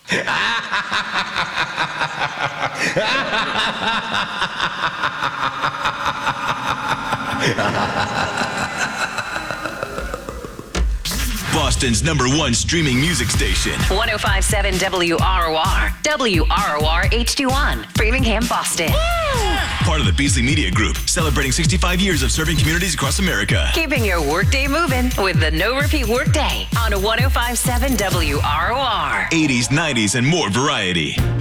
Boston's #1 streaming music station. 1057 WROR. WROR HD1. Framingham, Boston. Part of the Beasley Media Group, celebrating 65 years of serving communities across America. Keeping your workday moving with the No Repeat Workday on 1057 WROR. 80s, 90s, and more variety.